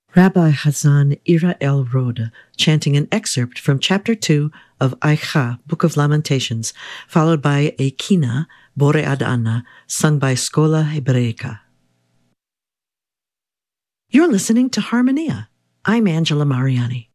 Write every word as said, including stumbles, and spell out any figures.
Rabbi Hazan Ira El Rod, chanting an excerpt from Chapter two of Aicha, Book of Lamentations, followed by a Kina, Bore Ad Anna, sung by Scola Hebraica. You're listening to Harmonia. I'm Angela Mariani.